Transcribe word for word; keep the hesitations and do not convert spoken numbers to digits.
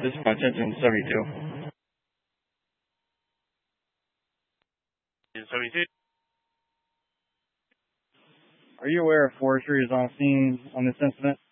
Dispatch engine seventy-two. seventy-two. Are you aware if forestry is on scene on this incident?